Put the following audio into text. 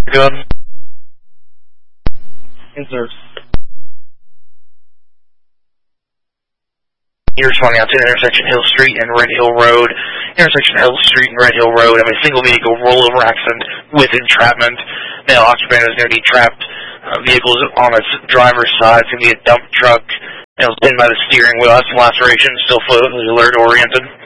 Good. Yes, sir. You're responding out to the intersection Hill Street and Red Hill Road. Intersection Hill Street and Red Hill Road have a single vehicle rollover accident with entrapment. Male occupant is going to be trapped. Vehicle is on its driver's side. It's going to be a dump truck. Male's pinned by the steering wheel. That's laceration. Still fluid. Alert oriented.